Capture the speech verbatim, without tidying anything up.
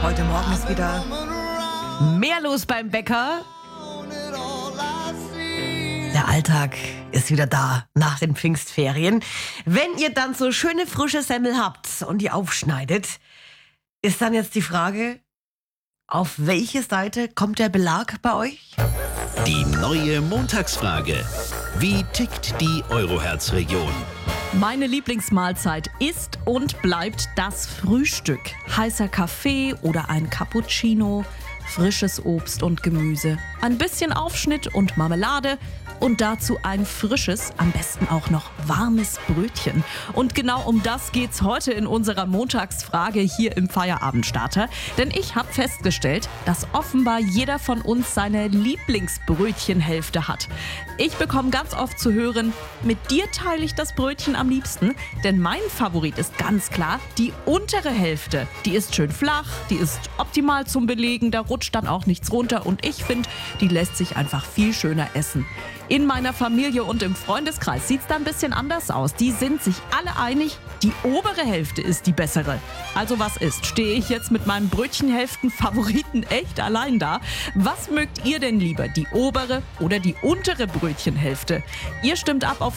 Heute Morgen ist wieder mehr los beim Bäcker. Der Alltag ist wieder da nach den Pfingstferien. Wenn ihr dann so schöne frische Semmel habt und die aufschneidet, ist dann jetzt die Frage, auf welche Seite kommt der Belag bei euch? Die neue Montagsfrage. Wie tickt die Euroherz-Region? Meine Lieblingsmahlzeit ist und bleibt das Frühstück. Heißer Kaffee oder ein Cappuccino, frisches Obst und Gemüse, ein bisschen Aufschnitt und Marmelade und dazu ein frisches, am besten auch noch warmes Brötchen. Und genau um das geht's heute in unserer Montagsfrage hier im Feierabendstarter. Denn ich habe festgestellt, dass offenbar jeder von uns seine Lieblingsbrötchenhälfte hat. Ich bekomme ganz oft zu hören, mit dir teile ich das Brötchen am liebsten. Denn mein Favorit ist ganz klar die untere Hälfte. Die ist schön flach, die ist optimal zum Belegen, da rutscht dann auch nichts runter. Und ich finde, die lässt sich einfach viel schöner essen. In meiner Familie und im Freundeskreis sieht es da ein bisschen anders aus. Die sind sich alle einig, die obere Hälfte ist die bessere. Also was ist? Stehe ich jetzt mit meinem Brötchenhälften-Favoriten echt allein da? Was mögt ihr denn lieber, die obere oder die untere Brötchenhälfte? Ihr stimmt ab auf